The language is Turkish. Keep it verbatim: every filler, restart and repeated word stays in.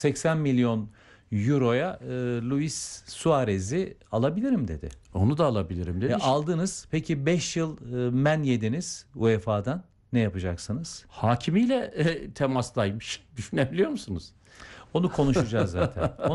seksen milyon euroya e, Luis Suarez'i alabilirim dedi. Onu da alabilirim dedi. E, aldınız. Peki beş yıl e, men yediniz U E F A'dan. Ne yapacaksınız? Hakimiyle e, temastaymış. Düşünebiliyor musunuz? Onu konuşacağız zaten.